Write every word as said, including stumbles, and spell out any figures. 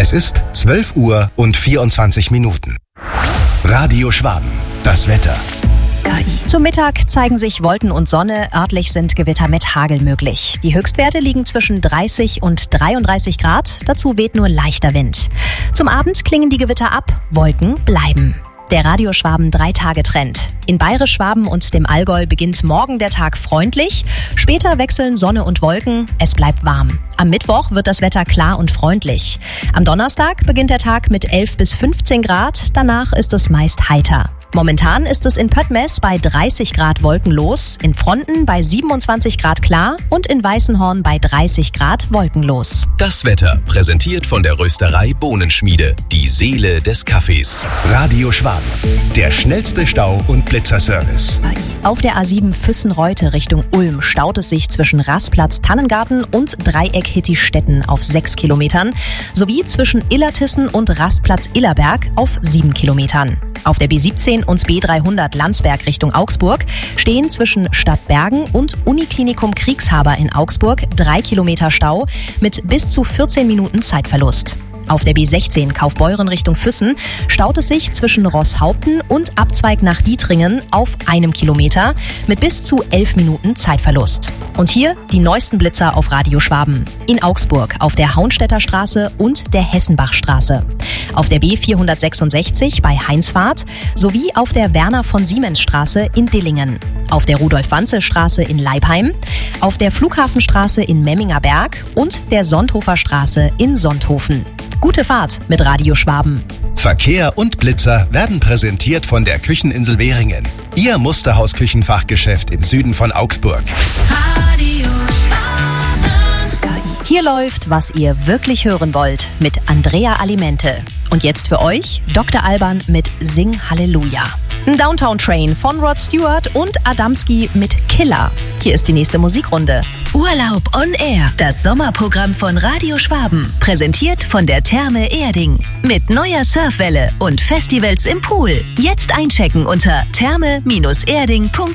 Es ist zwölf Uhr und vierundzwanzig Minuten. Radio Schwaben, das Wetter. Zum Mittag zeigen sich Wolken und Sonne, örtlich sind Gewitter mit Hagel möglich. Die Höchstwerte liegen zwischen dreißig und dreiunddreißig Grad, dazu weht nur leichter Wind. Zum Abend klingen die Gewitter ab, Wolken bleiben. Der Radio Schwaben Drei-Tage-Trend. In Bayerisch-Schwaben und dem Allgäu beginnt morgen der Tag freundlich, später wechseln Sonne und Wolken, es bleibt warm. Am Mittwoch wird das Wetter klar und freundlich. Am Donnerstag beginnt der Tag mit elf bis fünfzehn Grad, danach ist es meist heiter. Momentan ist es in Pöttmes bei dreißig Grad wolkenlos, in Fronten bei siebenundzwanzig Grad klar und in Weißenhorn bei dreißig Grad wolkenlos. Das Wetter präsentiert von der Rösterei Bohnenschmiede, die Seele des Kaffees. Radio Schwaben, der schnellste Stau- und Blitzerservice. Auf der A sieben Füssen-Reute Richtung Ulm staut es sich zwischen Rastplatz-Tannengarten und Dreieck-Hittistetten auf sechs Kilometern sowie zwischen Illertissen und Rastplatz-Illerberg auf sieben Kilometern. Auf der B siebzehn und B dreihundert Landsberg Richtung Augsburg stehen zwischen Stadtbergen und Uniklinikum Kriegshaber in Augsburg drei Kilometer Stau mit bis zu vierzehn Minuten Zeitverlust. Auf der B sechzehn Kaufbeuren Richtung Füssen staut es sich zwischen Rosshaupten und Abzweig nach Dietringen auf einem Kilometer mit bis zu elf Minuten Zeitverlust. Und hier die neuesten Blitzer auf Radio Schwaben. In Augsburg auf der Haunstädter Straße und der Hessenbachstraße. Auf der B vierhundertsechsundsechzig bei Heinsfahrt sowie auf der Werner von Siemens Straße in Dillingen. Auf der Rudolf-Wanze-Straße in Leipheim, auf der Flughafenstraße in Memminger Berg und der Sonthofer Straße in Sonthofen. Gute Fahrt mit Radio Schwaben. Verkehr und Blitzer werden präsentiert von der Kücheninsel Währingen. Ihr Musterhaus-Küchenfachgeschäft im Süden von Augsburg. Radio Schwaben. Hier läuft, was ihr wirklich hören wollt, mit Andrea Alimente. Und jetzt für euch Doktor Alban mit Sing Halleluja. Downtown Train von Rod Stewart und Adamski mit Killer. Hier ist die nächste Musikrunde. Urlaub on Air, das Sommerprogramm von Radio Schwaben. Präsentiert von der Therme Erding. Mit neuer Surfwelle und Festivals im Pool. Jetzt einchecken unter therme Bindestrich erding Punkt